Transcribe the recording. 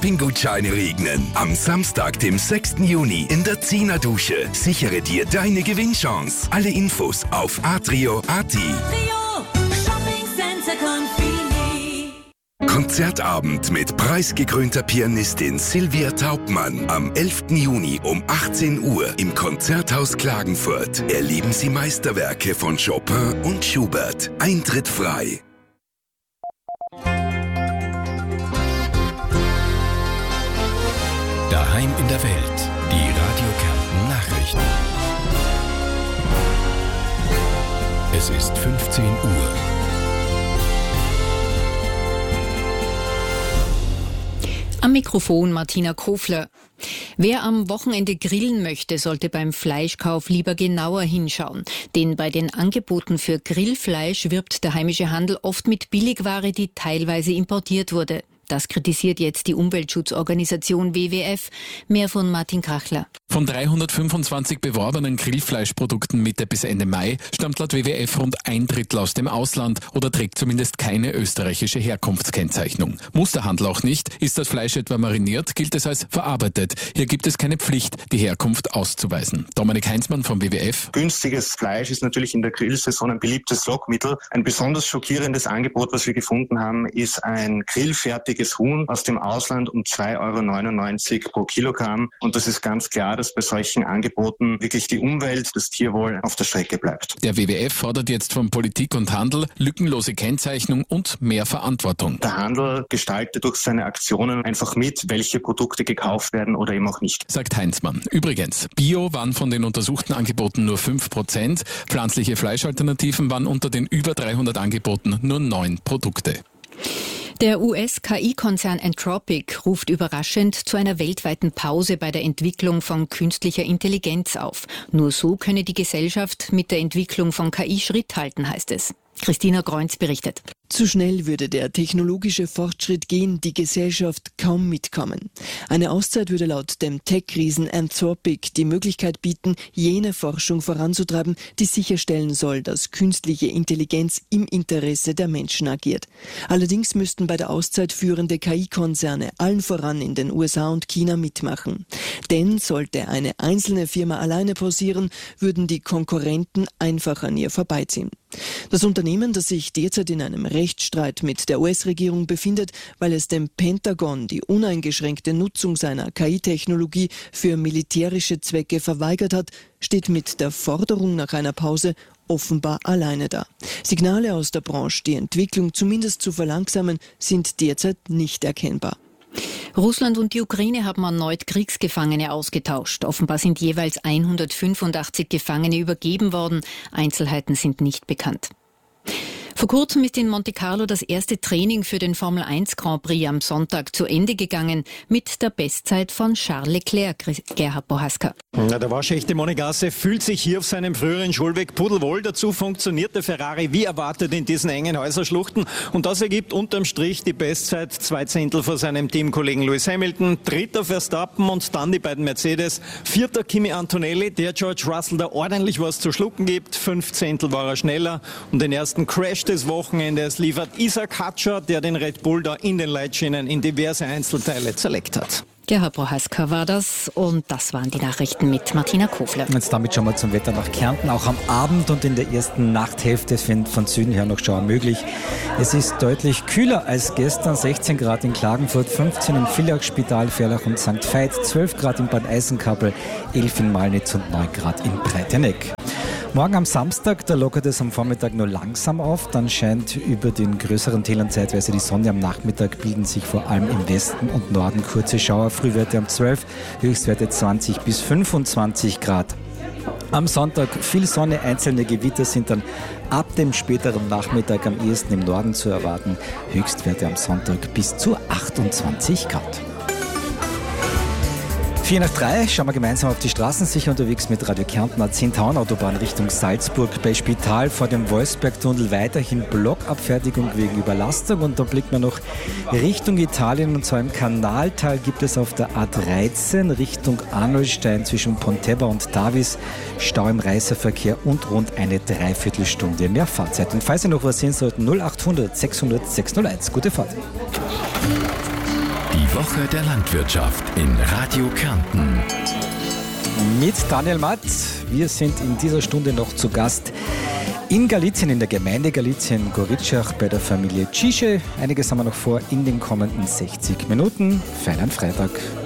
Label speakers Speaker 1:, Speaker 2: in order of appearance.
Speaker 1: Shopping-Gutscheine regnen. Am Samstag, dem 6. Juni in der Zehner-Dusche. Sichere dir deine Gewinnchance. Alle Infos auf atrio.at. Konzertabend mit preisgekrönter Pianistin Sylvia Taubmann am 11. Juni um 18 Uhr im Konzerthaus Klagenfurt. Erleben Sie Meisterwerke von Chopin und Schubert. Eintritt frei.
Speaker 2: Daheim in der Welt. Die Radio Kärnten Nachrichten. Es ist 15 Uhr.
Speaker 3: Am Mikrofon Martina Kofler. Wer am Wochenende grillen möchte, sollte beim Fleischkauf lieber genauer hinschauen. Denn bei den Angeboten für Grillfleisch wirbt der heimische Handel oft mit Billigware, die teilweise importiert wurde. Das kritisiert jetzt die Umweltschutzorganisation WWF. Mehr von Martin Krachler.
Speaker 4: Von 325 beworbenen Grillfleischprodukten Mitte bis Ende Mai stammt laut WWF rund 1/3 aus dem Ausland oder trägt zumindest keine österreichische Herkunftskennzeichnung. Muss der Handel auch nicht. Ist das Fleisch etwa mariniert, gilt es als verarbeitet. Hier gibt es keine Pflicht, die Herkunft auszuweisen. Dominik Heinzmann vom WWF.
Speaker 5: Günstiges Fleisch ist natürlich in der Grillsaison ein beliebtes Lockmittel. Ein besonders schockierendes Angebot, was wir gefunden haben, ist ein grillfertiges Huhn aus dem Ausland um 2,99 € pro Kilogramm. Und das ist ganz klar, dass bei solchen Angeboten wirklich die Umwelt, das Tierwohl auf der Strecke bleibt.
Speaker 4: Der WWF fordert jetzt von Politik und Handel lückenlose Kennzeichnung und mehr Verantwortung.
Speaker 5: Der Handel gestaltet durch seine Aktionen einfach mit, welche Produkte gekauft werden oder eben auch nicht.
Speaker 4: Sagt Heinzmann. Übrigens, Bio waren von den untersuchten Angeboten nur 5%, pflanzliche Fleischalternativen waren unter den über 300 Angeboten nur 9 Produkte.
Speaker 3: Der US-KI-Konzern Anthropic ruft überraschend zu einer weltweiten Pause bei der Entwicklung von künstlicher Intelligenz auf. Nur so könne die Gesellschaft mit der Entwicklung von KI Schritt halten, heißt es. Christina Greunz berichtet.
Speaker 6: Zu schnell würde der technologische Fortschritt gehen, die Gesellschaft kaum mitkommen. Eine Auszeit würde laut dem Tech-Riesen Anthropic die Möglichkeit bieten, jene Forschung voranzutreiben, die sicherstellen soll, dass künstliche Intelligenz im Interesse der Menschen agiert. Allerdings müssten bei der Auszeit führende KI-Konzerne allen voran in den USA und China mitmachen. Denn sollte eine einzelne Firma alleine pausieren, würden die Konkurrenten einfach an ihr vorbeiziehen. Das Unternehmen, das sich derzeit in einem Rechtsstreit mit der US-Regierung befindet, weil es dem Pentagon die uneingeschränkte Nutzung seiner KI-Technologie für militärische Zwecke verweigert hat, steht mit der Forderung nach einer Pause offenbar alleine da. Signale aus der Branche, die Entwicklung zumindest zu verlangsamen, sind derzeit nicht erkennbar.
Speaker 3: Russland und die Ukraine haben erneut Kriegsgefangene ausgetauscht. Offenbar sind jeweils 185 Gefangene übergeben worden. Einzelheiten sind nicht bekannt. Vor kurzem ist in Monte Carlo das erste Training für den Formel 1 Grand Prix am Sonntag zu Ende gegangen mit der Bestzeit von Charles Leclerc, Gerhard Bohaska.
Speaker 7: Der waschechte Monegasse fühlt sich hier auf seinem früheren Schulweg pudelwohl. Dazu funktioniert der Ferrari wie erwartet in diesen engen Häuserschluchten. Und das ergibt unterm Strich die Bestzeit 2 Zehntel vor seinem Teamkollegen Lewis Hamilton. 3. Verstappen und dann die beiden Mercedes. 4. Kimi Antonelli, der George Russell da ordentlich was zu schlucken gibt. 5 Zehntel war er schneller. Und den ersten Crash des Wochenendes liefert Isaac Hatscher, der den Red Bull da in den Leitschienen in diverse Einzelteile zerlegt hat.
Speaker 3: Gerhard Prohaska war das und das waren die Nachrichten mit Martina Kofler.
Speaker 8: Jetzt damit schon mal zum Wetter nach Kärnten. Auch am Abend und in der ersten Nachthälfte sind von Süden her noch Schauer möglich. Es ist deutlich kühler als gestern. 16 Grad in Klagenfurt, 15 im Villach, Spital, Ferlach und St. Veit, 12 Grad in Bad Eisenkappel, 11 in Malnitz und 9 Grad in Breiteneck. Morgen am Samstag, da lockert es am Vormittag nur langsam auf. Dann scheint über den größeren Tälern zeitweise die Sonne. Am Nachmittag bilden sich vor allem im Westen und Norden kurze Schauer. Frühwerte um 12, Höchstwerte 20 bis 25 Grad. Am Sonntag viel Sonne, einzelne Gewitter sind dann ab dem späteren Nachmittag am ehesten im Norden zu erwarten. Höchstwerte am Sonntag bis zu 28 Grad. 4 nach 3, schauen wir gemeinsam auf die Straßen, sicher unterwegs mit Radio Kärnten, A10-Autobahn Richtung Salzburg, bei Spital vor dem Wolfsbergtunnel weiterhin Blockabfertigung wegen Überlastung und da blickt man noch Richtung Italien und zwar im Kanaltal gibt es auf der A13 Richtung Arnoldstein zwischen Pontebba und Tavis Stau im Reiseverkehr und rund eine Dreiviertelstunde mehr Fahrzeit. Und falls Sie noch was sehen sollten, 0800 600 601. Gute Fahrt.
Speaker 2: Die Woche der Landwirtschaft in Radio Kärnten.
Speaker 8: Mit Daniel Matt. Wir sind in dieser Stunde noch zu Gast in Galizien, in der Gemeinde Galizien-Goritschach bei der Familie Cische. Einiges haben wir noch vor in den kommenden 60 Minuten. Feinen Freitag.